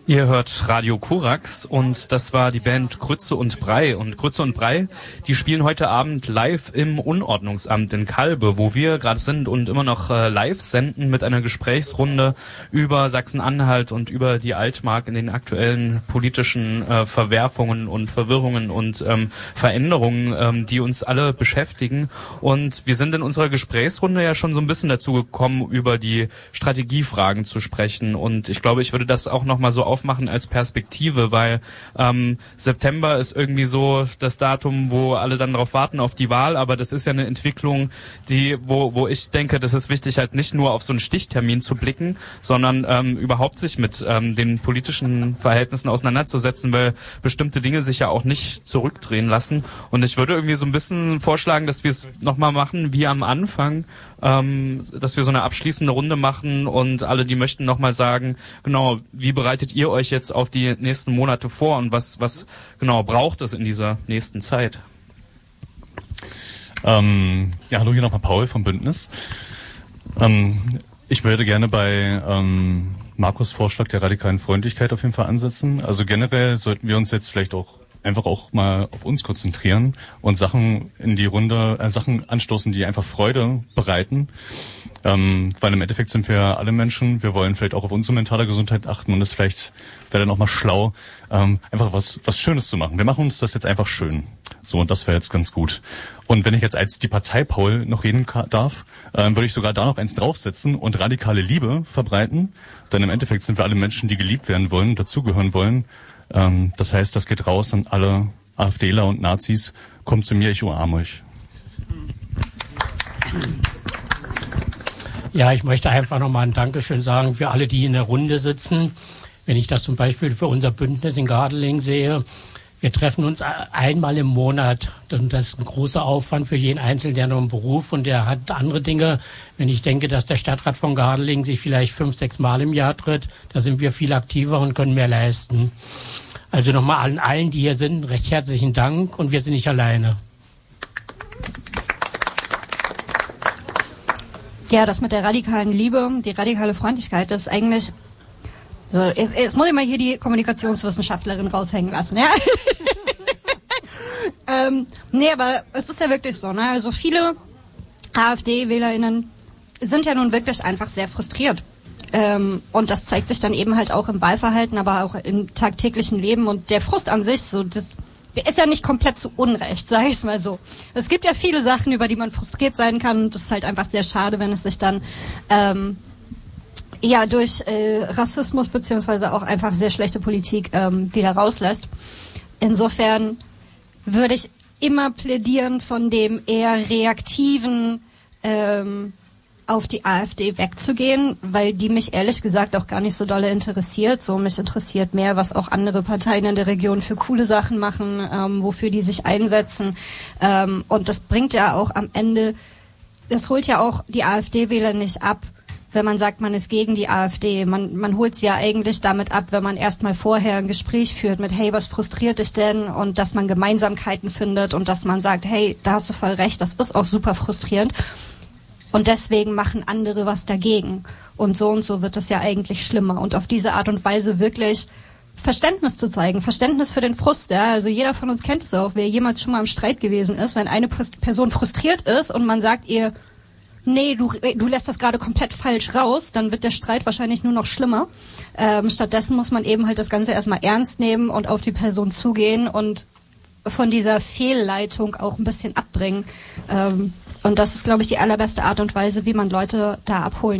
Ihr hört Radio Korax und das war die Band Grütze und Brei. Und Grütze und Brei, die spielen heute Abend live im Unordnungsamt in Kalbe, wo wir gerade sind und immer noch live senden mit einer Gesprächsrunde über Sachsen-Anhalt und über die Altmark in den aktuellen politischen Verwerfungen und Verwirrungen und Veränderungen, die uns alle beschäftigen. Und wir sind in unserer Gesprächsrunde ja schon so ein bisschen dazu gekommen, über die Strategiefragen zu sprechen. Und ich glaube, ich würde das auch nochmal so aufmachen als Perspektive, weil September ist irgendwie so das Datum, wo alle dann darauf warten auf die Wahl, aber das ist ja eine Entwicklung, die wo ich denke, das ist wichtig, halt nicht nur auf so einen Stichtermin zu blicken, sondern überhaupt sich mit den politischen Verhältnissen auseinanderzusetzen, weil bestimmte Dinge sich ja auch nicht zurückdrehen lassen. Und ich würde irgendwie so ein bisschen vorschlagen, dass wir es nochmal machen wie am Anfang, dass wir so eine abschließende Runde machen und alle, die möchten, nochmal sagen, genau, wie bereitet ihr euch jetzt auf die nächsten Monate vor und was genau braucht es in dieser nächsten Zeit? Hallo, hier nochmal Paul vom Bündnis. Ich würde gerne bei Markus' Vorschlag der radikalen Freundlichkeit auf jeden Fall ansetzen. Also generell sollten wir uns jetzt vielleicht auch einfach auch mal auf uns konzentrieren und Sachen in die Runde, Sachen anstoßen, die einfach Freude bereiten. Weil im Endeffekt sind wir alle Menschen, wir wollen vielleicht auch auf unsere mentale Gesundheit achten und es vielleicht wäre dann auch mal schlau, einfach was Schönes zu machen. Wir machen uns das jetzt einfach schön. So, und das wäre jetzt ganz gut. Und wenn ich jetzt als die Partei Paul noch reden darf, würde ich sogar da noch eins draufsetzen und radikale Liebe verbreiten. Denn im Endeffekt sind wir alle Menschen, die geliebt werden wollen, dazugehören wollen. Das heißt, das geht raus an alle AfDler und Nazis. Kommt zu mir, ich umarme euch. Ja, ich möchte einfach nochmal ein Dankeschön sagen für alle, die in der Runde sitzen. Wenn ich das zum Beispiel für unser Bündnis in Gardelegen sehe, wir treffen uns einmal im Monat. Und das ist ein großer Aufwand für jeden Einzelnen, der noch einen Beruf und der hat andere Dinge. Wenn ich denke, dass der Stadtrat von Gardelegen sich vielleicht 5-6 Mal im Jahr tritt, da sind wir viel aktiver und können mehr leisten. Also nochmal an allen, die hier sind, recht herzlichen Dank und wir sind nicht alleine. Ja, das mit der radikalen Liebe, die radikale Freundlichkeit, das ist eigentlich so, jetzt muss ich mal hier die Kommunikationswissenschaftlerin raushängen lassen, ja? Nee, aber es ist ja wirklich so, ne? Also viele AfD-WählerInnen sind ja nun wirklich einfach sehr frustriert. Und das zeigt sich dann eben halt auch im Wahlverhalten, aber auch im tagtäglichen Leben. Und der Frust an sich, so, das ist ja nicht komplett zu Unrecht, sage ich es mal so. Es gibt ja viele Sachen, über die man frustriert sein kann. Und das ist halt einfach sehr schade, wenn es sich dann durch Rassismus beziehungsweise auch einfach sehr schlechte Politik wieder rauslässt. Insofern würde ich immer plädieren, von dem eher reaktiven auf die AfD wegzugehen, weil die mich ehrlich gesagt auch gar nicht so dolle interessiert. So, mich interessiert mehr, was auch andere Parteien in der Region für coole Sachen machen, wofür die sich einsetzen. Und das bringt ja auch am Ende, das holt ja auch die AfD-Wähler nicht ab, wenn man sagt, man ist gegen die AfD. Man holt sie ja eigentlich damit ab, wenn man erstmal vorher ein Gespräch führt mit, hey, was frustriert dich denn? Und dass man Gemeinsamkeiten findet und dass man sagt, hey, da hast du voll recht, das ist auch super frustrierend. Und deswegen machen andere was dagegen. Und so wird es ja eigentlich schlimmer. Und auf diese Art und Weise wirklich Verständnis zu zeigen, Verständnis für den Frust. Ja? Also jeder von uns kennt es auch, wer jemals schon mal im Streit gewesen ist, wenn eine Person frustriert ist und man sagt ihr, nee, du lässt das gerade komplett falsch raus, dann wird der Streit wahrscheinlich nur noch schlimmer. Stattdessen muss man eben halt das Ganze erstmal ernst nehmen und auf die Person zugehen und von dieser Fehlleitung auch ein bisschen abbringen. Und das ist, glaube ich, die allerbeste Art und Weise, wie man Leute da abholen